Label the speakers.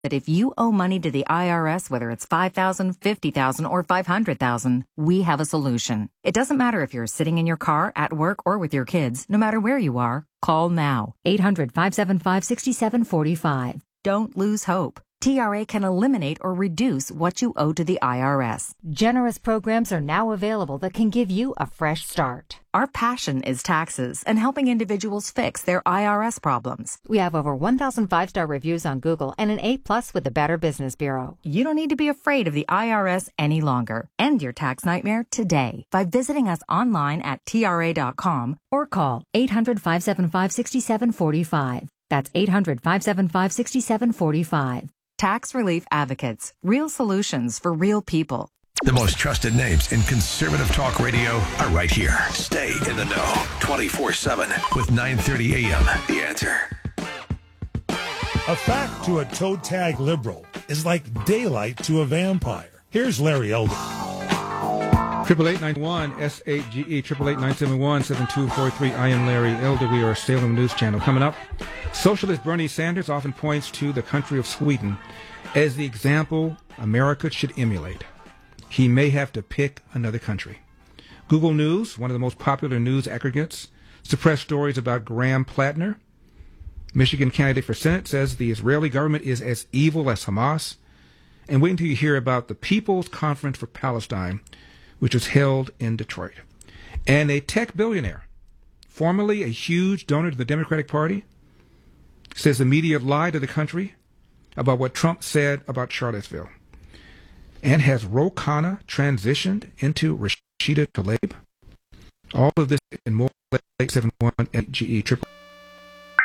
Speaker 1: that if you owe money to the IRS, whether it's $5,000, $50,000, or $500,000, we have a solution. It doesn't matter if you're sitting in your car, at work, or with your kids. No matter where you are, call now. 800-575-6745. Don't lose hope. TRA can eliminate or reduce what you owe to the IRS. Generous programs are now available that can give you a fresh start. Our passion is taxes and helping individuals fix their IRS problems. We have over 1,000 5-star reviews on Google and an A+ with the Better Business Bureau. You don't need to be afraid of the IRS any longer. End your tax nightmare today by visiting us online at TRA.com or call 800-575-6745. That's 800-575-6745. Tax Relief Advocates. Real solutions for real people.
Speaker 2: The most trusted names in conservative talk radio are right here. Stay in the know 24/7 with 930 AM. The Answer.
Speaker 3: A fact to a toe tag liberal is like daylight to a vampire. Here's Larry Elder.
Speaker 4: 888-91-SAGE, 888-971-7243. I am Larry Elder. We are a Salem News Channel. Coming up, socialist Bernie Sanders often points to the country of Sweden as the example America should emulate. He may have to pick another country. Google News, one of the most popular news aggregates, suppressed stories about Graham Plattner. Michigan candidate for Senate says the Israeli government is as evil as Hamas. And wait until you hear about the People's Conference for Palestine, which was held in Detroit. And a tech billionaire, formerly a huge donor to the Democratic Party, says the media lied to the country about what Trump said about Charlottesville. And has Ro Khanna transitioned into Rashida Tlaib? All of this and more, 871 GE.